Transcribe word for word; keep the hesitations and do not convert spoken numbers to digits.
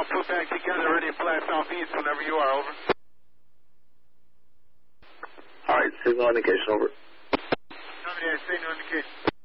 put back together, ready to fly southeast whenever you are, over. All right, signal indication, over. Copy that, signal indication.